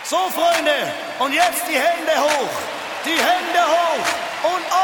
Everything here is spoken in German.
So, Freunde, und jetzt die Hände hoch. Die Hände hoch und